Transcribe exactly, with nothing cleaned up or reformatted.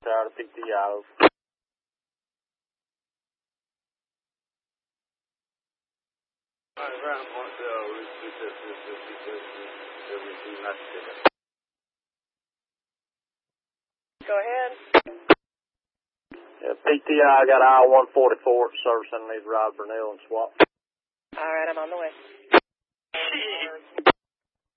Tower to P T I. Go ahead. Yeah, P T I got I one forty-four servicing these Rod Burnell and swap. All right, I'm on the way.